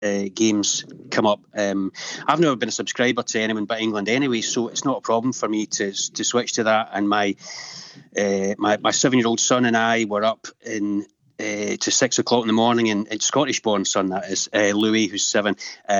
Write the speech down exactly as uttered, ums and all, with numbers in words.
uh, games come up. Um, I've never been a subscriber to anyone but England anyway, so it's not a problem for me to to switch to that. And my uh, my my seven-year-old son and I were up in uh, to six o'clock in the morning, and, and Scottish-born son, that is, uh, Louis, who's seven,